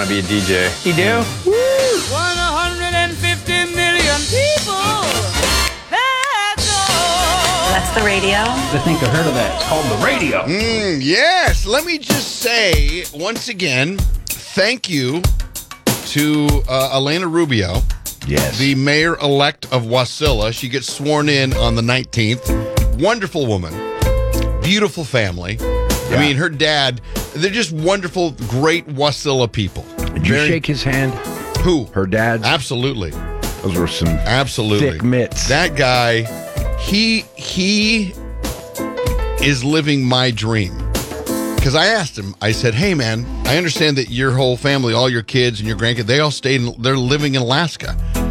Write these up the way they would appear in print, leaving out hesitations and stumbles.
to be a DJ. You do? 150 million people. That's the radio. I think I heard of that. It's called the radio. Yes. Let me just say once again, thank you to Elena Rubio, Yes. the mayor-elect of Wasilla. She gets sworn in on the 19th. Wonderful woman. Beautiful family. I mean, her dad, they're just wonderful, great Wasilla people. Did you shake his hand? Who? Her dad's? Absolutely. Those were some Absolutely. thick mitts. That guy, he is living my dream. Because I asked him, I said, hey, man, I understand that your whole family, all your kids and your grandkids, they all they're living in Alaska.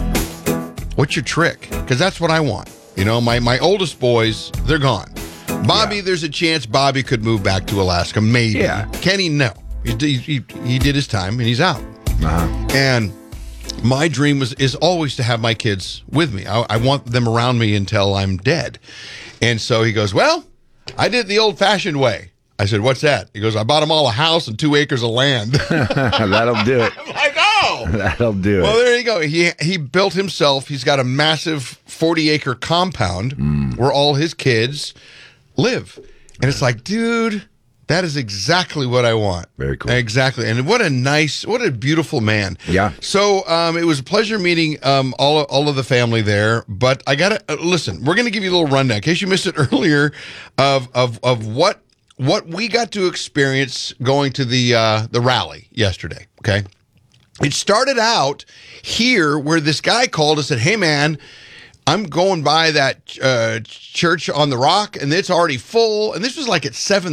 What's your trick? Because that's what I want. You know, my oldest boys, they're gone. Bobby, there's a chance Bobby could move back to Alaska, maybe. Yeah. Kenny, no. He did his time, and he's out. Uh-huh. And my dream is always to have my kids with me. I want them around me until I'm dead. And so he goes, well, I did it the old-fashioned way. I said, what's that? He goes, I bought them all a house and 2 acres of land. That'll do it. I'm like, oh! That'll do Well, it. there you go. He built himself. He's got a massive 40-acre compound where all his kids live. And it's like, dude, that is exactly what I want. Very cool. Exactly. And what a beautiful man. Yeah. So it was a pleasure meeting all of the family there. But I got to listen, we're going to give you a little rundown in case you missed it earlier of what we got to experience going to the rally yesterday. Okay. It started out here where this guy called and said, hey, man, I'm going by that church on the rock, and it's already full. And this was like at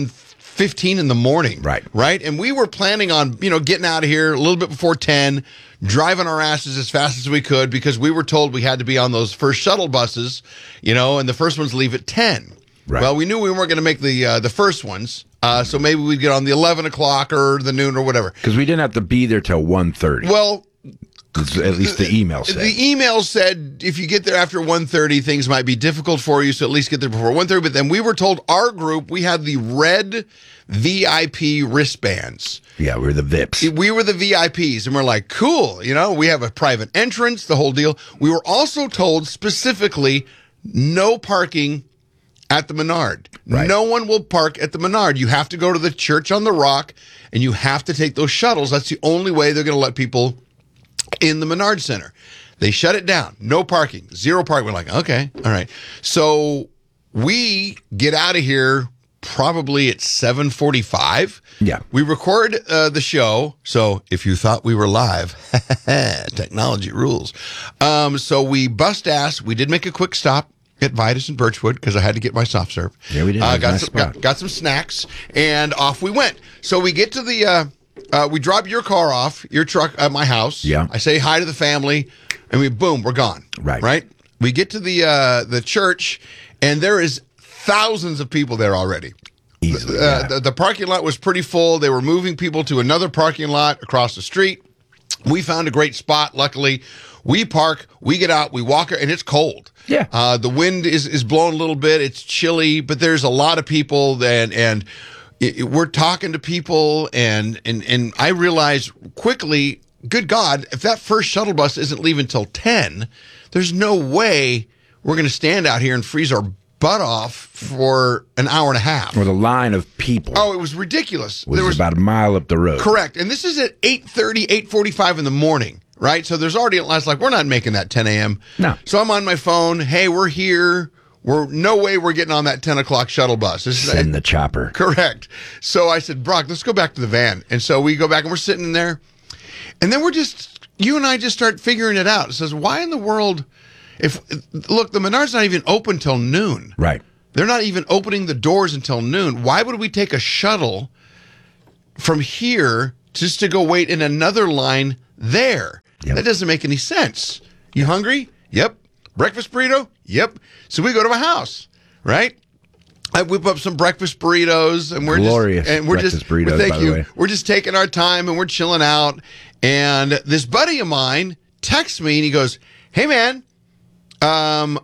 7:15 in the morning. Right. Right. And we were planning on, getting out of here a little bit before 10, driving our asses as fast as we could because we were told we had to be on those first shuttle buses, and the first ones leave at 10. Right. Well, we knew we weren't going to make the first ones, so maybe we'd get on the 11 o'clock or the noon or whatever. Because we didn't have to be there till 1:30. Well, at least the email said. the email said if you get there after 1:30, things might be difficult for you, so at least get there before 1:30. But then we were told our group, we had the red VIP wristbands. Yeah, we're the VIPs. We were the VIPs, and we're like, cool, we have a private entrance, the whole deal. We were also told specifically no parking at the Menard. Right. No one will park at the Menard. You have to go to the church on the rock, and you have to take those shuttles. That's the only way they're going to let people in the Menard Center. They shut it down. No parking. Zero parking. We're like, okay, all right. So we get out of here probably at 7:45. Yeah. We record the show. So if you thought we were live, technology rules. So we bust ass. We did make a quick stop at Vitus and Birchwood because I had to get my soft serve. Yeah, we did. Got some snacks, and off we went. So we get to the, we drop your car off, your truck at my house. Yeah. I say hi to the family, and we're gone. Right. We get to the church, and there is thousands of people there already. Easily. The parking lot was pretty full. They were moving people to another parking lot across the street. We found a great spot, luckily. We park, we get out, we walk, and it's cold. Yeah. The wind is blowing a little bit. It's chilly, but there's a lot of people, and we're talking to people, and I realized quickly, good God, if that first shuttle bus isn't leaving till 10, there's no way we're going to stand out here and freeze our butt off for an hour and a half. With a line of people. Oh, it was ridiculous. There was about a mile up the road. Correct. And this is at 8:30, 8:45 in the morning, right? So there's already, it's like, we're not making that 10 a.m. No. So I'm on my phone. Hey, we're here. No way we're getting on that 10 o'clock shuttle bus. Send the chopper. Correct. So I said, Brock, let's go back to the van. And so we go back and we're sitting in there. And then you and I just start figuring it out. It says, why in the world, look, the Menard's not even open till noon. Right. They're not even opening the doors until noon. Why would we take a shuttle from here just to go wait in another line there? Yep. That doesn't make any sense. You hungry? Yep. Breakfast burrito? Yep. So we go to my house, right? I whip up some breakfast burritos, and we're Glorious just burritos, thank by the you. way. We're just taking our time and we're chilling out. And this buddy of mine texts me and he goes, "Hey man,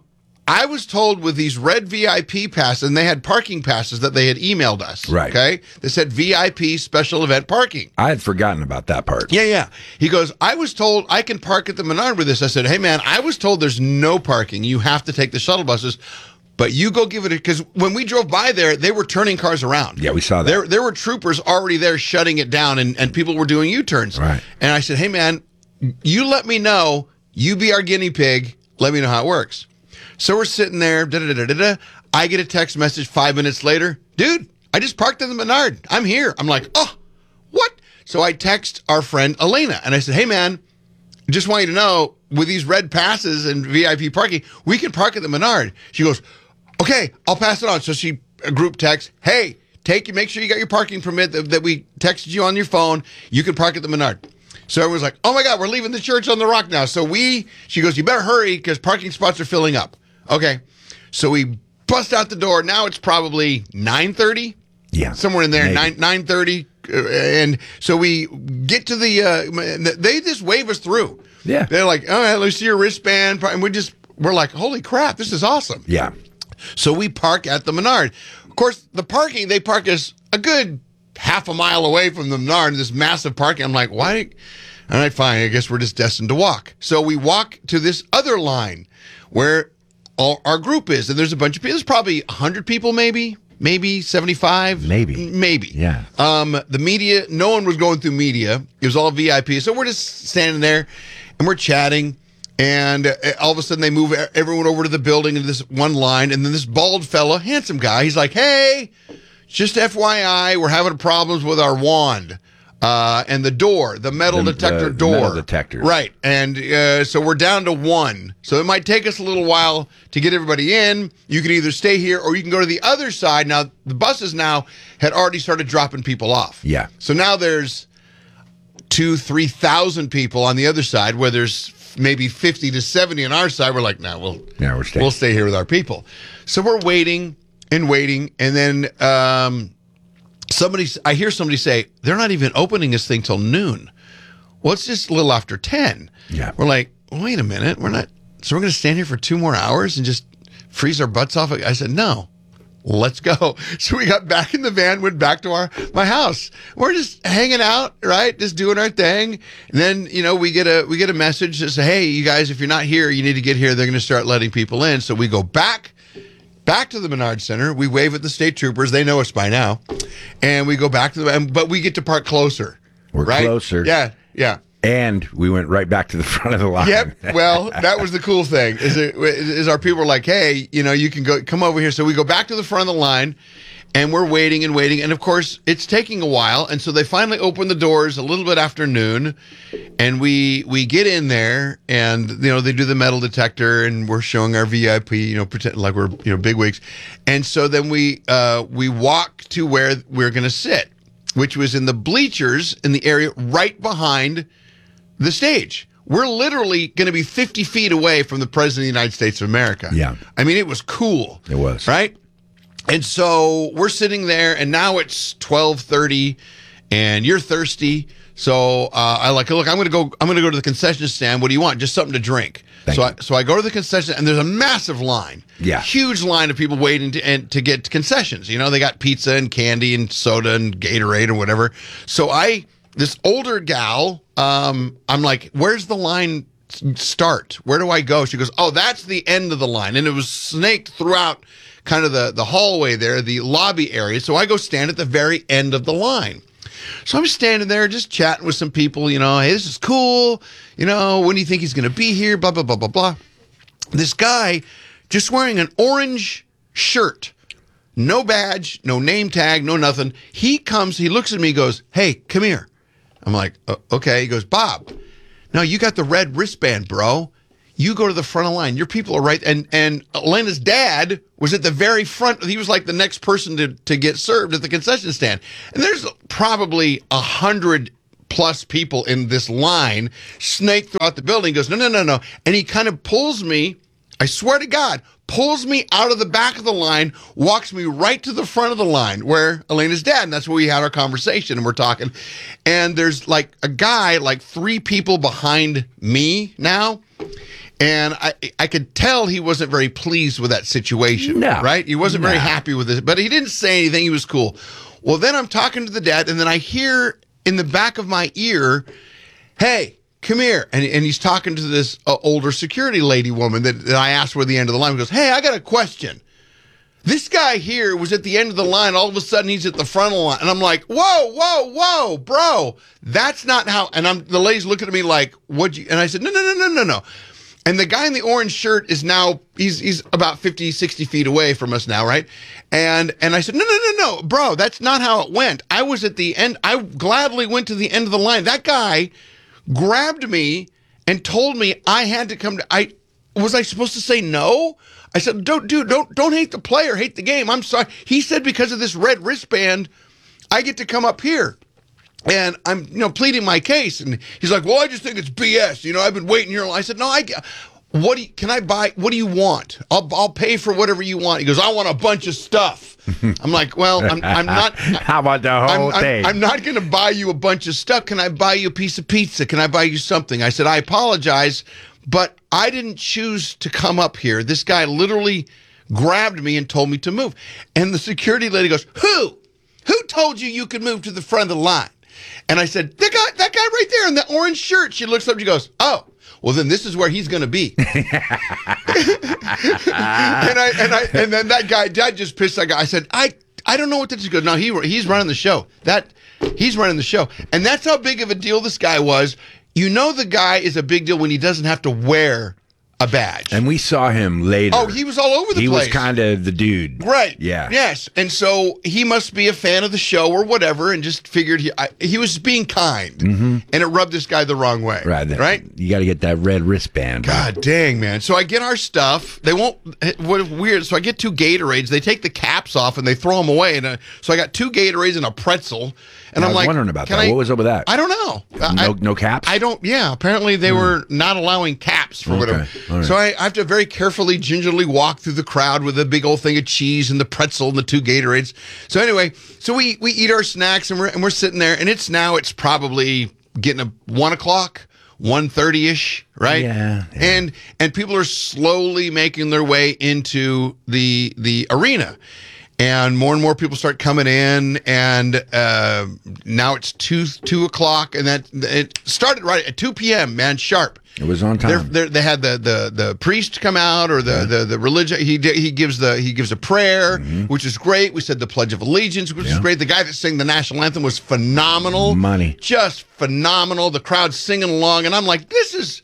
I was told with these red VIP passes, and they had parking passes that they had emailed us. Right. Okay. They said VIP special event parking. I had forgotten about that part. Yeah. He goes, I was told I can park at the Menard with this. I said, hey, man, I was told there's no parking. You have to take the shuttle buses. But you go give it because when we drove by there, they were turning cars around. Yeah, we saw that. There were troopers already there shutting it down, and people were doing U-turns. Right. And I said, hey, man, you let me know. You be our guinea pig. Let me know how it works. So we're sitting there. Da-da-da-da-da. I get a text message 5 minutes later. Dude, I just parked in the Menard. I'm here. I'm like, oh, what? So I text our friend Elena, and I said, hey, man, just want you to know, with these red passes and VIP parking, we can park at the Menard. She goes, okay, I'll pass it on. So she group text, hey, make sure you got your parking permit that we texted you on your phone. You can park at the Menard. So everyone's like, oh my God, we're leaving the church on the rock now. So she goes, you better hurry because parking spots are filling up. Okay. So we bust out the door. Now it's probably 9:30. Yeah. Somewhere in there, Maybe. 9:30. And so we get to they just wave us through. Yeah. They're like, all right, let's see your wristband. And we're like, holy crap, this is awesome. Yeah. So we park at the Menard. Of course, the parking, they park us a good half a mile away from the Menard, this massive parking. I'm like, why? All right, fine. I guess we're just destined to walk. So we walk to this other line where all our group is. And there's a bunch of people. There's probably 100 people, maybe 75. Maybe. Yeah. The media, no one was going through media. It was all VIP. So we're just standing there and we're chatting. And all of a sudden, they move everyone over to the building into this one line. And then this bald fella, handsome guy, he's like, hey, just FYI, we're having problems with our wand and the door, the metal detector door. Metal detector. Right. And so we're down to one. So it might take us a little while to get everybody in. You can either stay here or you can go to the other side. Now, the buses now had already started dropping people off. Yeah. So now there's 2,000-3,000 people on the other side where there's maybe 50 to 70 on our side. We're like, no, we'll stay here with our people. So we're waiting, and then I hear somebody say, they're not even opening this thing till noon. Well, it's just a little after 10. Yeah. We're like, wait a minute, we're going to stand here for 2 more hours and just freeze our butts off? I said, no. Let's go. So we got back in the van, went back to my house. We're just hanging out, right? Just doing our thing. And then, we get a message that says, hey, you guys, if you're not here, you need to get here. They're going to start letting people in. So we go back to the Menard Center. We wave at the state troopers. They know us by now. And we go back to but we get to park closer. We're right? closer. Yeah. And we went right back to the front of the line. Yep. Well, that was the cool thing is our people were like, hey, you can come over here. So we go back to the front of the line and we're waiting. And of course it's taking a while. And so they finally open the doors a little bit after noon and we get in there and, they do the metal detector and we're showing our VIP, pretend like we're, bigwigs. And so then we walk to where we're going to sit, which was in the bleachers in the area right behind the stage. We're literally going to be 50 feet away from the President of the United States of America. Yeah. I mean, it was cool. It was. Right? And so we're sitting there, and now it's 12:30, and you're thirsty. So I like, look, I'm going to go to the concession stand. What do you want? Just something to drink. So I go to the concession, and there's a massive line. Yeah. Huge line of people waiting to get concessions. They got pizza and candy and soda and Gatorade or whatever. So this older gal, I'm like, where's the line start? Where do I go? She goes, oh, that's the end of the line. And it was snaked throughout kind of the hallway there, the lobby area. So I go stand at the very end of the line. So I'm standing there just chatting with some people, hey, this is cool. When do you think he's going to be here? Blah, blah, blah, blah, blah. This guy just wearing an orange shirt, no badge, no name tag, no nothing. He looks at me, goes, hey, come here. I'm like, okay. He goes, Bob, no, you got the red wristband, bro. You go to the front of the line. Your people are right. And Elena's dad was at the very front. He was like the next person to get served at the concession stand. And there's probably 100 plus people in this line snaked throughout the building. He goes, no. And he kind of pulls me, I swear to God, pulls me out of the back of the line, walks me right to the front of the line where Elena's dad, and that's where we had our conversation and we're talking. And there's like a guy, like 3 people behind me now. And I could tell he wasn't very pleased with that situation, right? He wasn't very happy with it, but he didn't say anything. He was cool. Well, then I'm talking to the dad, and then I hear in the back of my ear, hey, come here. And he's talking to this older security lady woman that I asked where the end of the line. He goes, hey, I got a question. This guy here was at the end of the line. All of a sudden, he's at the front of the line. And I'm like, whoa, bro. That's not how. And the lady's looking at me like, what'd you? And I said, no. And the guy in the orange shirt is now, he's about 50, 60 feet away from us now, right? And I said, no, bro, that's not how it went. I was at the end. I gladly went to the end of the line. That guy grabbed me and told me I had to come to, was I supposed to say no? I said, don't hate the player, hate the game. I'm sorry. He said because of this red wristband, I get to come up here. And I'm, pleading my case. And he's like, well, I just think it's BS. I've been waiting here. I said, no, can I buy, what do you want? I'll pay for whatever you want. He goes, I want a bunch of stuff. I'm like, well, I'm not. How about the whole thing? I'm not going to buy you a bunch of stuff. Can I buy you a piece of pizza? Can I buy you something? I said, I apologize, but I didn't choose to come up here. This guy literally grabbed me and told me to move. And the security lady goes, Who told you could move to the front of the line? And I said, that guy right there in the orange shirt. She looks up, she goes, oh, well, then this is where he's going to be. and then that guy, Dad just pissed that guy. I said, I don't know what this is. He goes, no, he's running the show. He's running the show. And that's how big of a deal this guy was. The guy is a big deal when he doesn't have to wear a badge. And we saw him later. Oh, he was all over the place. He was kind of the dude. Right. Yeah. Yes. And so he must be a fan of the show or whatever and just figured he was being kind. Mm-hmm. And it rubbed this guy the wrong way. Right? You got to get that red wristband. God dang, man. So I get our stuff. They won't, what weird. So I get 2 Gatorades. They take the caps off and they throw them away. And so I got 2 Gatorades and a pretzel. And I I'm was like, wondering about that. What was up with that? I don't know. No caps? Apparently they were not allowing caps for whatever. Right. So I have to very carefully, gingerly walk through the crowd with a big old thing of cheese and the pretzel and the 2 Gatorades. So anyway, we eat our snacks and we're sitting there, and it's probably getting 1 o'clock, 1:30ish, right? Yeah. And people are slowly making their way into the arena. And more people start coming in, and now it's 2 o'clock, and it started right at 2 p.m. Man, sharp. It was on time. They had the priest come out, or the religion. He gives a prayer, which is great. We said the Pledge of Allegiance, which is great. The guy that sang the national anthem was phenomenal. Just phenomenal. The crowd singing along, and I'm like, this is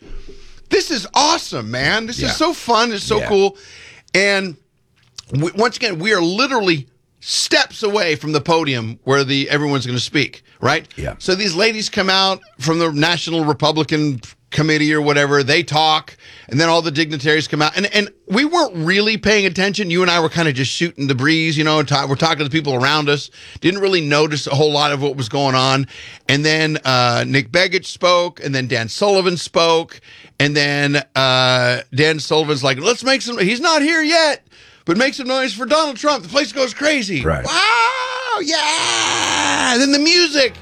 awesome, man. This is so fun. It's so cool, and. Once again, we are literally steps away from the podium where everyone's going to speak, right? Yeah. So these ladies come out from the National Republican Committee or whatever. They talk, and then all the dignitaries come out. And we weren't really paying attention. You and I were kind of just shooting the breeze, we're talking to the people around us. Didn't really notice a whole lot of what was going on. And then Nick Begich spoke, and then Dan Sullivan spoke. And then Dan Sullivan's like, let's make some, he's not here yet. But make some noise for Donald Trump. The place goes crazy. Right. Wow, yeah. And then the music.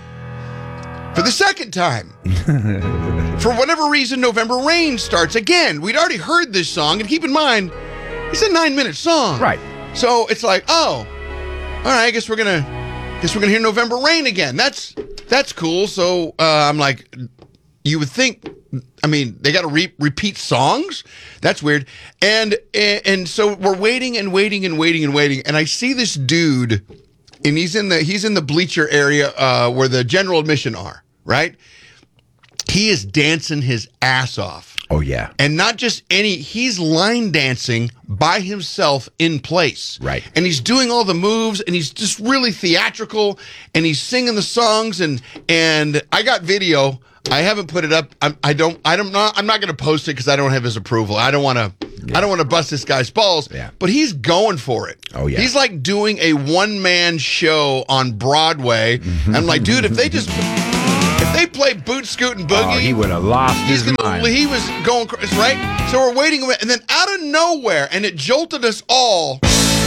For the second time. For whatever reason, November Rain starts again. We'd already heard this song. And keep in mind, it's a 9-minute song. Right. So it's like, oh, all right, I guess we're gonna hear November Rain again. That's cool. So I'm like, you would think, they got to repeat songs. That's weird. And so we're waiting and waiting and waiting and waiting. And I see this dude, and he's in the bleacher area where the general admission are, right? He is dancing his ass off. Oh, yeah. And not just he's line dancing by himself in place. Right. And he's doing all the moves, and he's just really theatrical, and he's singing the songs, and I got video. I haven't put it up. I'm not going to post it because I don't have his approval. I don't want to bust this guy's balls. Yeah. But he's going for it. Oh yeah. He's like doing a one-man show on Broadway. I'm like, dude, if they play Boot Scoot and Boogie, he would have lost his mind. He was going right. So we're waiting, and then out of nowhere, and it jolted us all.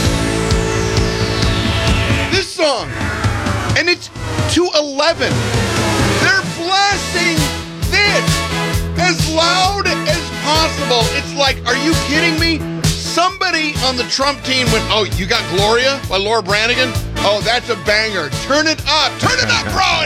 This song, and it's 2:11. They're blasting this, and as loud as possible. It's like, are you kidding me? Somebody on the Trump team went, oh, you got Gloria by Laura Branigan? Oh, that's a banger. Turn it up. Turn it up, bro.